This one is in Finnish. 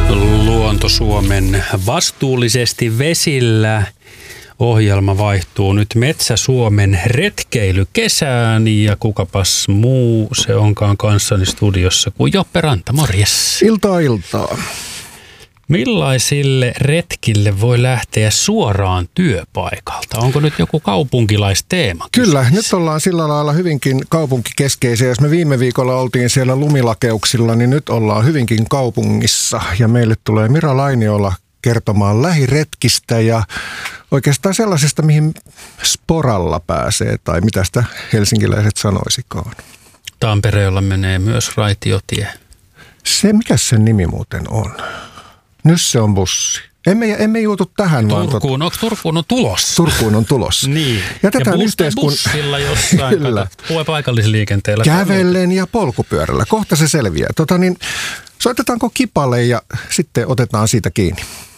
Luonto-Suomen vastuullisesti vesillä ohjelma vaihtuu nyt Metsä-Suomen retkeilykesään ja kukapas muu se onkaan kanssani studiossa kuin Joppe Ranta. Morjes. Iltaa. Millaisille retkille voi lähteä suoraan työpaikalta? Onko nyt joku kaupunkilaisteema? Kyllä, nyt ollaan sillä lailla hyvinkin kaupunkikeskeisiä. Jos me viime viikolla oltiin siellä lumilakeuksilla, niin nyt ollaan hyvinkin kaupungissa. Ja meille tulee Mira Lainiola kertomaan lähiretkistä ja oikeastaan sellaisesta, mihin sporalla pääsee tai mitä sitä helsinkiläiset sanoisikaan. Tampereella menee myös raitiotie. Mikä sen nimi muuten on? Nyt se on bussi. Emme juutu tähän. Turkuun on tulossa. Turkuun on tulossa. Niin. Jätetään bussilla jossain. Paikallisliikenteellä. Kävellen ja polkupyörällä. Kohta se selviää. Soitetaanko Kipalle ja sitten otetaan siitä kiinni.